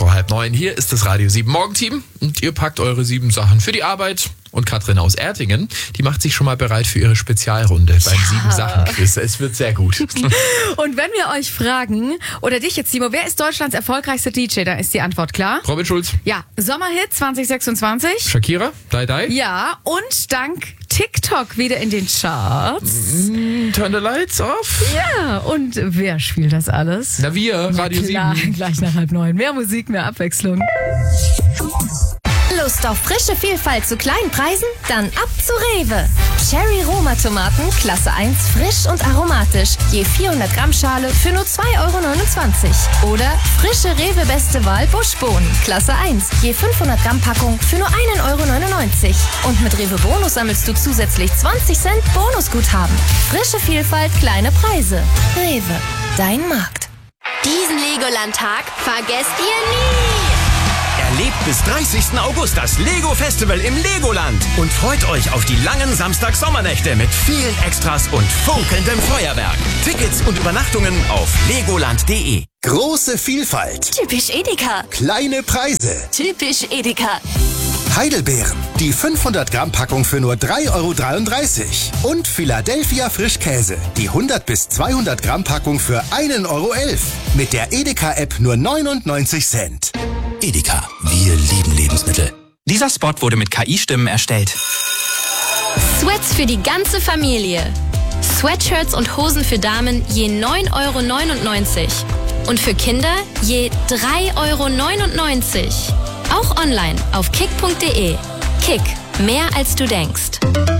vor 8:30. Hier ist das Radio 7 Morgenteam und ihr packt eure 7 Sachen für die Arbeit. Und Katrin aus Ertingen, die macht sich schon mal bereit für ihre Spezialrunde beim 7-Sachen-Quiz. Es wird sehr gut. Und wenn wir euch fragen, oder dich jetzt, Timo, wer ist Deutschlands erfolgreichster DJ? Da ist die Antwort klar. Robin Schulz. Ja, Sommerhit 2026. Shakira, Die Die. Ja, und dank TikTok wieder in den Charts. Turn the lights off. Ja, und wer spielt das alles? Na wir, Radio Klar, 7. gleich nach 8:30. Mehr Musik, mehr Abwechslung. Lust auf frische Vielfalt zu kleinen Preisen? Dann ab zu Rewe. Cherry Roma Tomaten, Klasse 1, frisch und aromatisch. Je 400 Gramm Schale für nur 2,29 €. Oder frische Rewe Beste Wahl Buschbohnen, Klasse 1. Je 500 Gramm Packung für nur 1,99 €. Und mit Rewe Bonus sammelst du zusätzlich 20 Cent Bonusguthaben. Frische Vielfalt, kleine Preise. Rewe, dein Markt. Diesen Legoland-Tag vergesst ihr nie! Erlebt bis 30. August das Lego-Festival im Legoland und freut euch auf die langen Samstag-Sommernächte mit vielen Extras und funkelndem Feuerwerk. Tickets und Übernachtungen auf legoland.de. Große Vielfalt. Typisch Edeka. Kleine Preise. Typisch Edeka. Heidelbeeren. Die 500 Gramm Packung für nur 3,33 €. Und Philadelphia Frischkäse. Die 100 bis 200 Gramm Packung für 1,11 €. Mit der Edeka-App nur 99 Cent. Edeka, wir lieben Lebensmittel. Dieser Spot wurde mit KI-Stimmen erstellt. Sweats für die ganze Familie. Sweatshirts und Hosen für Damen je 9,99 €. Und für Kinder je 3,99 €. Auch online auf kick.de. Kick, mehr als du denkst.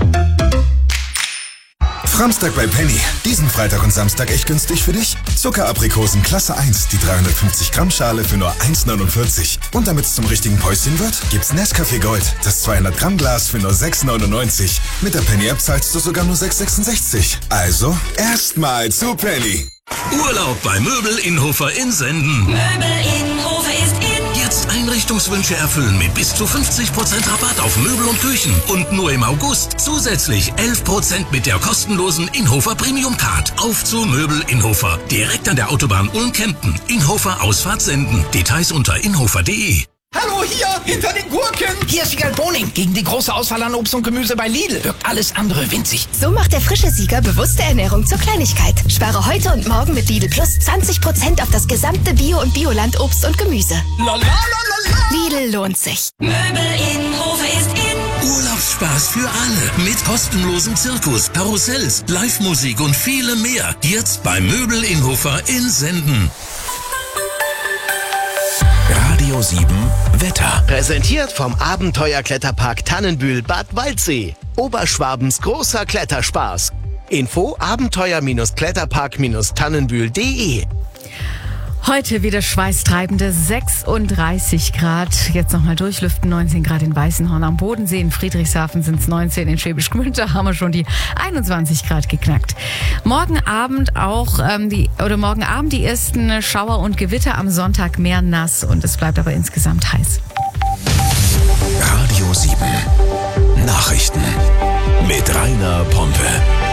Framstag bei Penny. Diesen Freitag und Samstag echt günstig für dich. Zuckeraprikosen Klasse 1, die 350 Gramm Schale für nur 1,49 €. Und damit es zum richtigen Päuschen wird, gibt's Nescafé Gold, das 200 Gramm Glas für nur 6,99 €. Mit der Penny App zahlst du sogar nur 6,66 €. Also erstmal zu Penny. Urlaub bei Möbel Innhofer in Senden. Möbel Innhofer ist in. Jetzt Einrichtungswünsche erfüllen mit bis zu 50% Rabatt auf Möbel und Küchen. Und nur im August zusätzlich 11% mit der kostenlosen Innhofer Premium Card. Auf zu Möbel Innhofer. Direkt an der Autobahn Ulm-Kempten. Innhofer Ausfahrt Senden. Details unter innhofer.de. Hallo, hier, hinter den Gurken. Hier ist Sieger Boning. Gegen die große Auswahl an Obst und Gemüse bei Lidl wirkt alles andere winzig. So macht der frische Sieger bewusste Ernährung zur Kleinigkeit. Spare heute und morgen mit Lidl Plus 20% auf das gesamte Bio- und Bioland-Obst und Gemüse. Lidl lohnt sich. Möbel Innhofer ist in. Urlaubsspaß für alle. Mit kostenlosem Zirkus, Karussells, Live-Musik und vielem mehr. Jetzt bei Möbel Innhofer in Senden. Radio 7 Wetter. Präsentiert vom Abenteuerkletterpark Tannenbühl Bad Waldsee. Oberschwabens großer Kletterspaß. Info abenteuer-kletterpark-tannenbühl.de. Heute wieder schweißtreibende 36 Grad. Jetzt nochmal durchlüften. 19 Grad in Weißenhorn am Bodensee. In Friedrichshafen sind es 19. In Schwäbisch Gmünd haben wir schon die 21 Grad geknackt. Morgen Abend morgen Abend die ersten Schauer und Gewitter. Am Sonntag mehr nass. Und es bleibt aber insgesamt heiß. Radio 7 Nachrichten mit Rainer Pompe.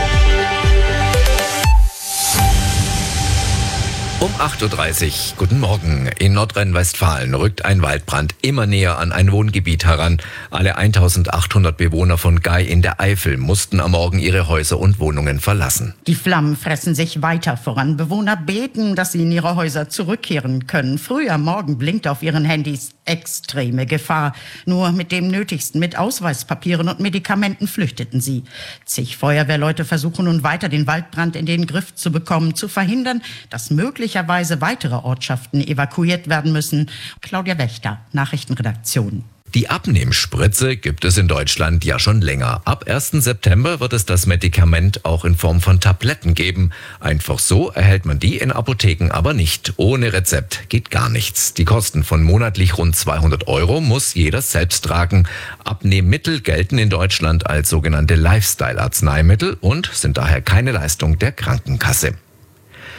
Um 8:30 Uhr, guten Morgen. In Nordrhein-Westfalen rückt ein Waldbrand immer näher an ein Wohngebiet heran. Alle 1800 Bewohner von Gay in der Eifel mussten am Morgen ihre Häuser und Wohnungen verlassen. Die Flammen fressen sich weiter voran. Bewohner beten, dass sie in ihre Häuser zurückkehren können. Früh am Morgen blinkt auf ihren Handys extreme Gefahr. Nur mit dem Nötigsten, mit Ausweispapieren und Medikamenten flüchteten sie. Zig Feuerwehrleute versuchen nun weiter, den Waldbrand in den Griff zu bekommen, zu verhindern, dass möglicherweise weitere Ortschaften evakuiert werden müssen. Claudia Wächter, Nachrichtenredaktion. Die Abnehmspritze gibt es in Deutschland ja schon länger. Ab 1. September wird es das Medikament auch in Form von Tabletten geben. Einfach so erhält man die in Apotheken aber nicht. Ohne Rezept geht gar nichts. Die Kosten von monatlich rund 200 € muss jeder selbst tragen. Abnehmmittel gelten in Deutschland als sogenannte Lifestyle-Arzneimittel und sind daher keine Leistung der Krankenkasse.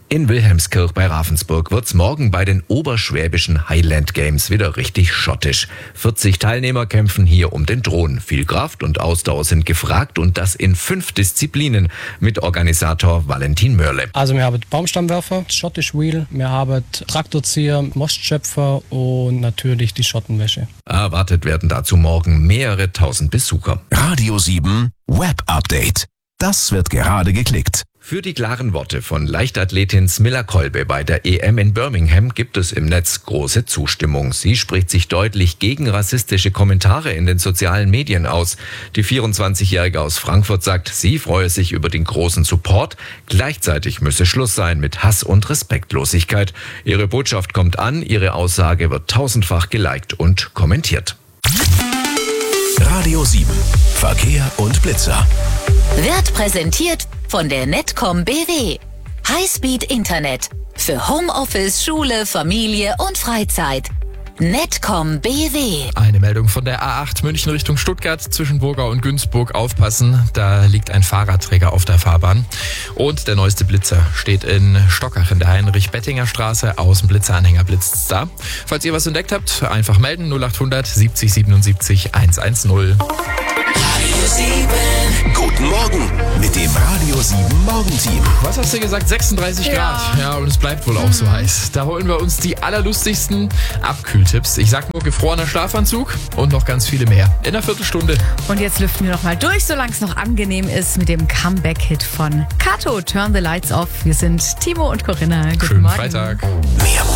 In Wilhelmskirch bei Ravensburg wird's morgen bei den oberschwäbischen Highland Games wieder richtig schottisch. 40 Teilnehmer kämpfen hier um den Thron. Viel Kraft und Ausdauer sind gefragt und das in 5 Disziplinen mit Organisator Valentin Mörle. Also wir haben Baumstammwerfer, Schottisch Wheel, wir haben Traktorzieher, Mostschöpfer und natürlich die Schottenwäsche. Erwartet werden dazu morgen mehrere tausend Besucher. Radio 7 Web Update. Das wird gerade geklickt. Für die klaren Worte von Leichtathletin Smilla Kolbe bei der EM in Birmingham gibt es im Netz große Zustimmung. Sie spricht sich deutlich gegen rassistische Kommentare in den sozialen Medien aus. Die 24-Jährige aus Frankfurt sagt, sie freue sich über den großen Support. Gleichzeitig müsse Schluss sein mit Hass und Respektlosigkeit. Ihre Botschaft kommt an, ihre Aussage wird tausendfach geliked und kommentiert. Radio 7 Verkehr und Blitzer. Wird präsentiert von der Netcom BW. Highspeed Internet. Für Homeoffice, Schule, Familie und Freizeit. Netcom BW. Eine Meldung von der A8 München Richtung Stuttgart zwischen Burgau und Günzburg. Aufpassen, da liegt ein Fahrradträger auf der Fahrbahn. Und der neueste Blitzer steht in Stockach in der Heinrich-Bettinger-Straße. Außenblitzeranhänger blitzt's da. Falls ihr was entdeckt habt, einfach melden. 0800 70 77 110. Radio 7. Guten Morgen mit dem Radio 7 Morgenteam. Was hast du gesagt? 36 Grad. Ja, und es bleibt wohl auch so heiß. Da holen wir uns die allerlustigsten Abkühltipps. Ich sag nur gefrorener Schlafanzug und noch ganz viele mehr. In einer Viertelstunde. Und jetzt lüften wir noch mal durch, solange es noch angenehm ist, mit dem Comeback-Hit von Kato, Turn the Lights Off. Wir sind Timo und Corinna. Guten Schönen Morgen. Freitag. Mehr